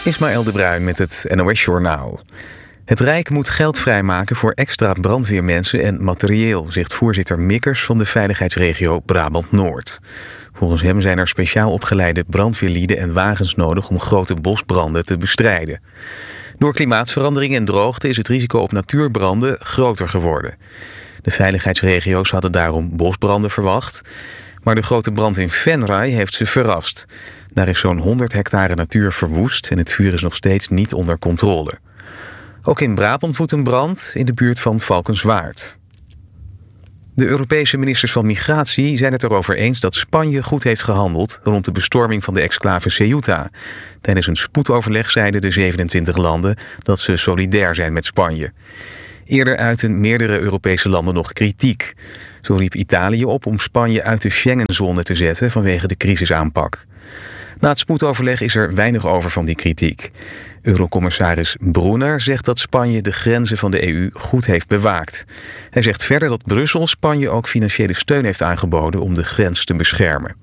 Ismaël de Bruin met het NOS-journaal. Het Rijk moet geld vrijmaken voor extra brandweermensen en materieel, zegt voorzitter Mikkers van de veiligheidsregio Brabant-Noord. Volgens hem zijn er speciaal opgeleide brandweerlieden en wagens nodig om grote bosbranden te bestrijden. Door klimaatverandering en droogte is het risico op natuurbranden groter geworden. De veiligheidsregio's hadden daarom bosbranden verwacht, maar de grote brand in Venray heeft ze verrast. Daar is zo'n 100 hectare natuur verwoest en het vuur is nog steeds niet onder controle. Ook in Brabant woedt een brand in de buurt van Valkenswaard. De Europese ministers van Migratie zijn het erover eens dat Spanje goed heeft gehandeld rond de bestorming van de exclave Ceuta. Tijdens een spoedoverleg zeiden de 27 landen dat ze solidair zijn met Spanje. Eerder uitten meerdere Europese landen nog kritiek. Zo riep Italië op om Spanje uit de Schengenzone te zetten vanwege de crisisaanpak. Na het spoedoverleg is er weinig over van die kritiek. Eurocommissaris Brunner zegt dat Spanje de grenzen van de EU goed heeft bewaakt. Hij zegt verder dat Brussel Spanje ook financiële steun heeft aangeboden om de grens te beschermen.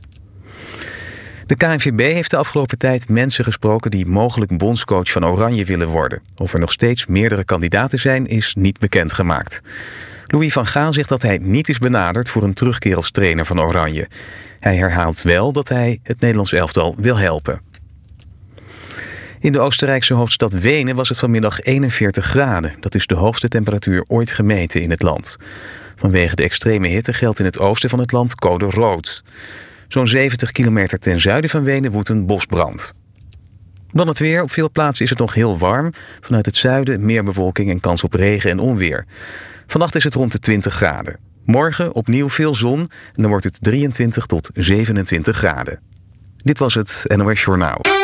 De KNVB heeft de afgelopen tijd mensen gesproken die mogelijk bondscoach van Oranje willen worden. Of er nog steeds meerdere kandidaten zijn, is niet bekendgemaakt. Louis van Gaal zegt dat hij niet is benaderd voor een terugkeer als trainer van Oranje. Hij herhaalt wel dat hij het Nederlands elftal wil helpen. In de Oostenrijkse hoofdstad Wenen was het vanmiddag 41 graden. Dat is de hoogste temperatuur ooit gemeten in het land. Vanwege de extreme hitte geldt in het oosten van het land code rood. Zo'n 70 kilometer ten zuiden van Wenen woedt een bosbrand. Dan het weer. Op veel plaatsen is het nog heel warm. Vanuit het zuiden meer bewolking en kans op regen en onweer. Vannacht is het rond de 20 graden. Morgen opnieuw veel zon en dan wordt het 23 tot 27 graden. Dit was het NOS Journaal.